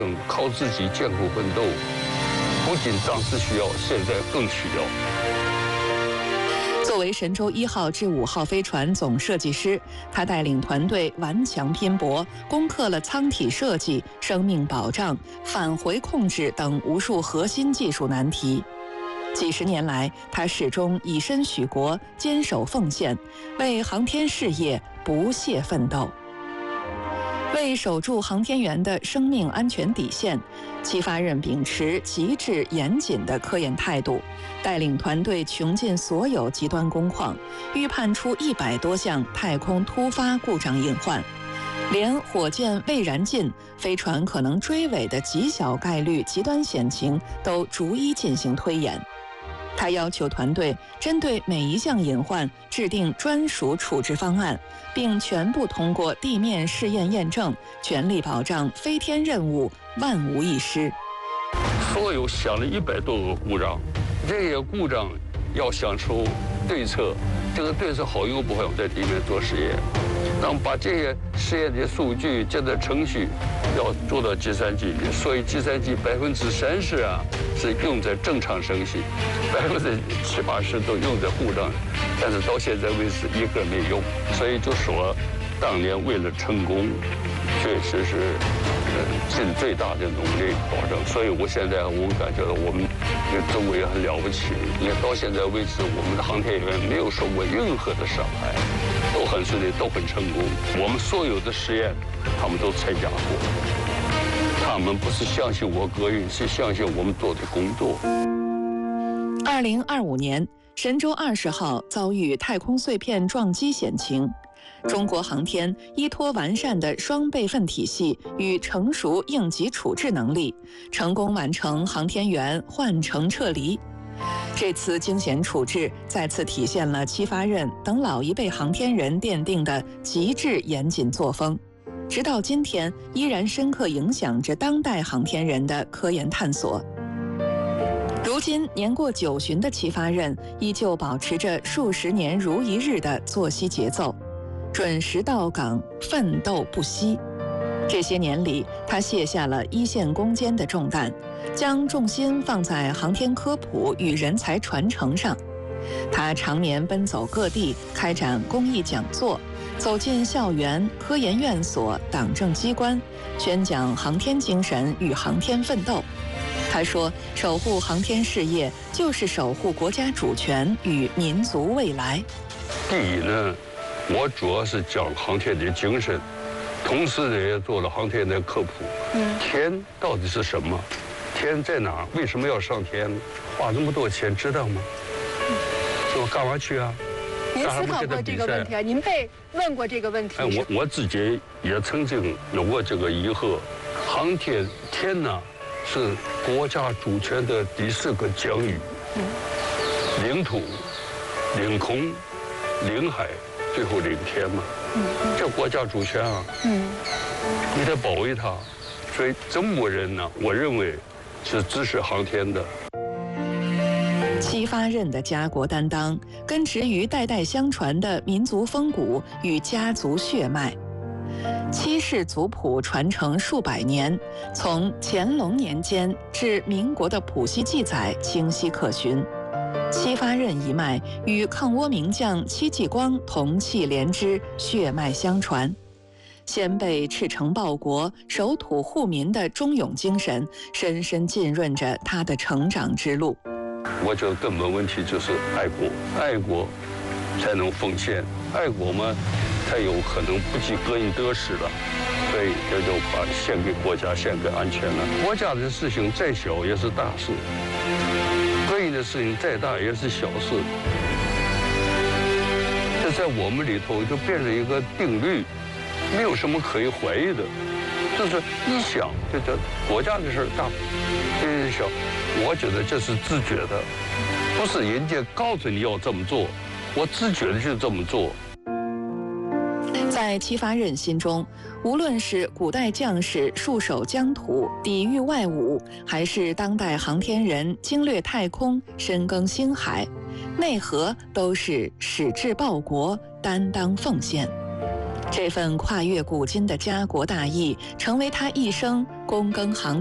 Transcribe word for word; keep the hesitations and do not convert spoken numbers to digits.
嗯，靠自己艰苦奋斗，不仅当时需要，现在更需要。 作为神舟一号至五号飞船总设计师，他带领团队顽强拼搏，攻克了舱体设计、生命保障、返回控制等无数核心技术难题。几十年来，他始终以身许国，坚守奉献，为航天事业不懈奋斗。为守住航天员的生命安全底线，戚发轫秉持极致严谨的科研态度，带领团队穷尽所有极端工况，预判出一百多项太空突发故障隐患，连火箭未燃尽、飞船可能追尾的极小概率极端险情都逐一进行推演。他要求团队针对每一项隐患制定专属处置方案，并全部通过地面试验验证，全力保障飞天任务万无一失。 所有想了一百多个故障，这些故障要想出对策，这个对策好用不好用，在地面做实验，然后把这些实验的数据接着程序要做到计算机里，所以计算机百分之三十啊是用在正常升息，百分之七八十都用在故障，但是到现在为止一个没用，所以就说当年为了成功，确实是呃尽最大的努力保证。所以我现在我感觉到我们这个周围很了不起，因为到现在为止我们的航天员没有受过任何的伤害，都很顺利，都很成功。我们所有的实验他们都参加过，他们不是相信我个人，是相信我们做的工作。 二零二五年，神舟二十号遭遇太空碎片撞击险情。中国航天依托完善的双备份体系与成熟应急处置能力，成功完成航天员换乘撤离。这次惊险处置再次体现了戚发轫等老一辈航天人奠定的极致严谨作风，直到今天依然深刻影响着当代航天人的科研探索。如今年过九旬的戚发轫依旧保持着数十年如一日的作息节奏，准时到岗，奋斗不息。这些年里，他卸下了一线攻坚的重担，将重心放在航天科普与人才传承上。他常年奔走各地，开展公益讲座，走进校园、科研院所、党政机关，宣讲航天精神与航天奋斗。他说，守护航天事业就是守护国家主权与民族未来。 第一呢，我主要是讲航天的精神，同时呢也做了航天的科普。嗯，天到底是什么？天在哪？为什么要上天？花这么多钱，知道吗？我干嘛去啊？ 您思考过这个问题啊？您被问过这个问题？ 哎，我我自己也曾经有过这个疑惑。航天天呢，是国家主权的第四个疆域，嗯，领土、领空、领海。最后领天嘛，嗯，这国家主权啊，嗯，你得保卫它。所以中国人呢，我认为是支持航天的。 戚发轫的家国担当，根植于代代相传的民族风骨与家族血脉。戚氏族谱传承数百年，从乾隆年间至民国的谱系记载清晰可循。戚发轫一脉与抗倭名将戚继光同气连枝，血脉相传。先辈赤诚报国、守土护民的忠勇精神，深深浸润着他的成长之路。 我觉得根本问题就是爱国，爱国才能奉献，爱国嘛，才有可能不计个人得失了。所以这就把献给国家，献给安全了。国家的事情再小也是大事。个人的事情再大也是小事，这在我们里头就变成一个定律，没有什么可以怀疑的。就是一想，就叫国家的事大，个人小，我觉得这是自觉的，不是人家告诉你要这么做，我自觉的就这么做。 在戚发轫心中，无论是古代将士戍守疆土、抵御外侮，还是当代航天人经略太空、深耕星海，内核都是矢志报国、担当奉献。 这份跨越古今的家国大义，成为他一生躬耕航